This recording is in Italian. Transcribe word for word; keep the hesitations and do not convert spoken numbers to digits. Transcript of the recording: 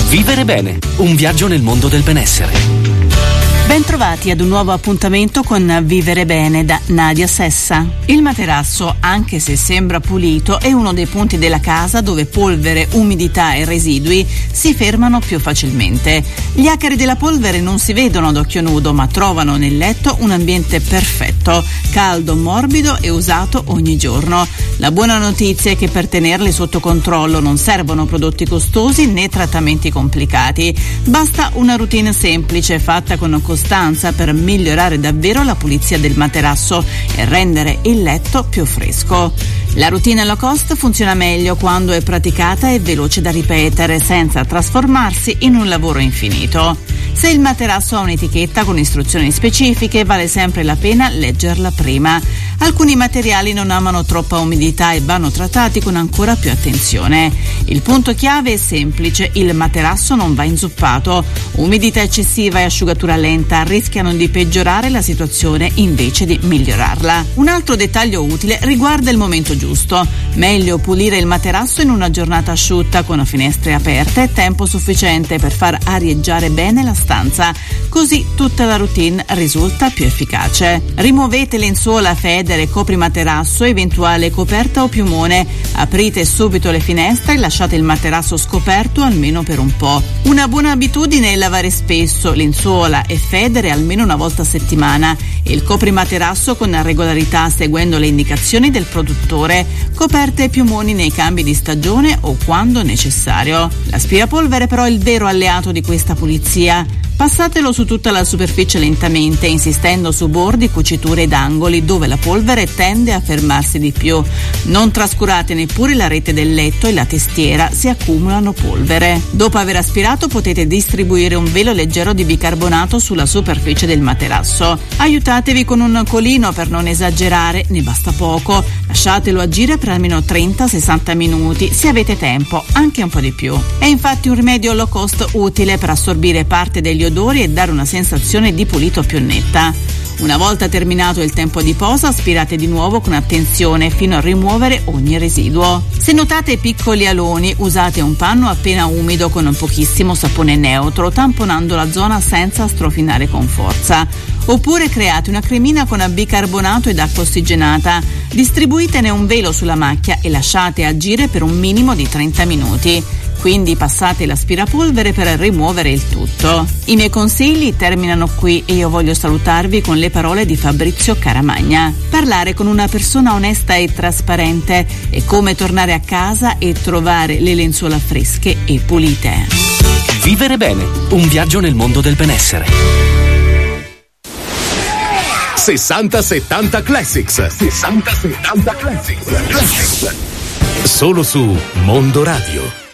Vivere bene, un viaggio nel mondo del benessere. Bentrovati ad un nuovo appuntamento con Vivere Bene da Nadia Sessa. Il materasso, anche se sembra pulito, è uno dei punti della casa dove polvere, umidità e residui si fermano più facilmente. Gli acari della polvere non si vedono ad occhio nudo, ma trovano nel letto un ambiente perfetto, caldo, morbido e usato ogni giorno. La buona notizia è che per tenerli sotto controllo non servono prodotti costosi né trattamenti complicati. Basta una routine semplice fatta con costanza per migliorare davvero la pulizia del materasso e rendere il letto più fresco. La routine low cost funziona meglio quando è praticata e veloce da ripetere senza trasformarsi in un lavoro infinito. Se il materasso ha un'etichetta con istruzioni specifiche, vale sempre la pena leggerla prima. Alcuni materiali non amano troppa umidità e vanno trattati con ancora più attenzione. Il punto chiave è semplice: il materasso non va inzuppato. Umidità eccessiva e asciugatura lenta rischiano di peggiorare la situazione invece di migliorarla. Un altro dettaglio utile riguarda il momento giusto. Meglio pulire il materasso in una giornata asciutta con finestre aperte e tempo sufficiente per far arieggiare bene la stanza. Così tutta la routine risulta più efficace. Rimuovete lenzuola, federe, coprimaterasso, eventuale coperta o piumone. Aprite subito le finestre e lasciate il materasso scoperto almeno per un po'. Una buona abitudine è lavare spesso lenzuola e federe almeno una volta a settimana e il coprimaterasso con regolarità seguendo le indicazioni del produttore. Coperte e piumoni nei cambi di stagione o quando necessario. L'aspirapolvere però è il vero alleato di questa pulizia. Passatelo su tutta la superficie lentamente, insistendo su bordi, cuciture ed angoli dove la polvere tende a fermarsi di più. Non trascurate neppure la rete del letto e la testiera, si accumulano polvere. Dopo aver aspirato potete distribuire un velo leggero di bicarbonato sulla superficie del materasso. Aiutatevi con un colino per non esagerare, ne basta poco. Lasciatelo agire per almeno trenta sessanta minuti, se avete tempo, anche un po' di più. È infatti un rimedio low cost utile per assorbire parte degli odori e dare una sensazione di pulito più netta. Una volta terminato il tempo di posa, aspirate di nuovo con attenzione fino a rimuovere ogni residuo. Se notate piccoli aloni, usate un panno appena umido con un pochissimo sapone neutro, tamponando la zona senza strofinare con forza. Oppure create una cremina con bicarbonato ed acqua ossigenata. Distribuitene un velo sulla macchia e lasciate agire per un minimo di trenta minuti. Quindi passate l'aspirapolvere per rimuovere il tutto. I miei consigli terminano qui e io voglio salutarvi con le parole di Fabrizio Caramagna. Parlare con una persona onesta e trasparente è come tornare a casa e trovare le lenzuola fresche e pulite. Vivere bene, un viaggio nel mondo del benessere. sessanta settanta Classics. sessanta settanta Classics. Classics. Solo su Mondo Radio.